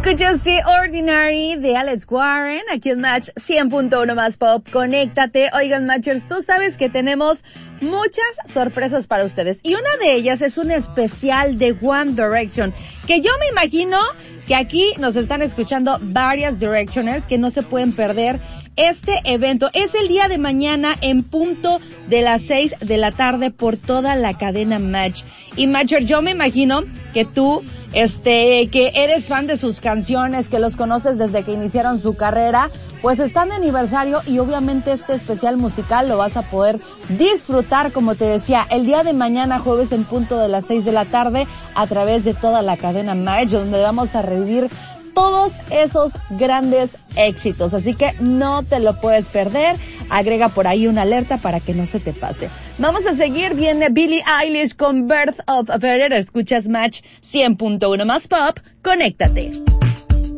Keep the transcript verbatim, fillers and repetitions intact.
Escuchas The Ordinary de Alex Warren, aquí en Match cien punto uno más Pop. Conéctate. Oigan, Matchers, tú sabes que tenemos muchas sorpresas para ustedes. Y una de ellas es un especial de One Direction, que yo me imagino que aquí nos están escuchando varias Directioners que no se pueden perder este evento. Es el día de mañana en punto de las seis de la tarde por toda la cadena Match. Y Matcher, yo me imagino que tú, este, que eres fan de sus canciones, que los conoces desde que iniciaron su carrera, pues están de aniversario y obviamente este especial musical lo vas a poder disfrutar, como te decía, el día de mañana jueves en punto de las seis de la tarde a través de toda la cadena Match, donde vamos a revivir todos esos grandes éxitos. Así que no te lo puedes perder. Agrega por ahí una alerta para que no se te pase. Vamos a seguir. Viene Billie Eilish con Birth of a Feather. Escuchas Match cien punto uno más Pop. Conéctate.